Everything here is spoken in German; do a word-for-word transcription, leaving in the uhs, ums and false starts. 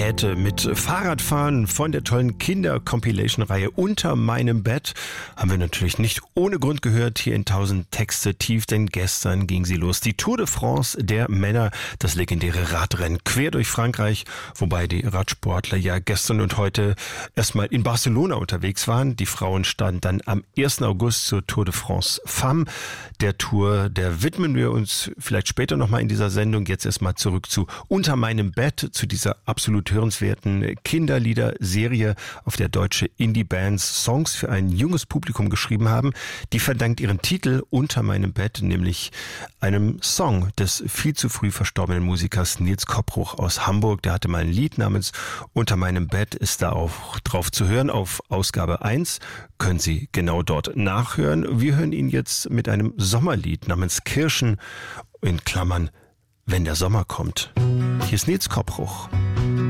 Geräte mit Fahrradfahren von der tollen Kinder-Compilation-Reihe Unter meinem Bett haben wir natürlich nicht ohne Grund gehört hier in tausend Texte tief, denn gestern ging sie los. Die Tour de France der Männer, das legendäre Radrennen quer durch Frankreich, wobei die Radsportler ja gestern und heute erstmal in Barcelona unterwegs waren. Die Frauen standen dann am ersten August zur Tour de France Femme. Der Tour, der widmen wir uns vielleicht später nochmal in dieser Sendung. Jetzt erstmal zurück zu Unter meinem Bett, zu dieser absolut hörenswerten Kinderlieder-Serie, auf der deutsche Indie-Bands Songs für ein junges Publikum geschrieben haben. Die verdankt ihren Titel Unter meinem Bett, nämlich einem Song des viel zu früh verstorbenen Musikers Nils Koppruch aus Hamburg. Der hatte mal ein Lied namens Unter meinem Bett, ist da auch drauf zu hören auf Ausgabe eins. Können Sie genau dort nachhören. Wir hören ihn jetzt mit einem Sommerlied namens Kirschen, in Klammern, wenn der Sommer kommt. Hier ist Nils Koppruch.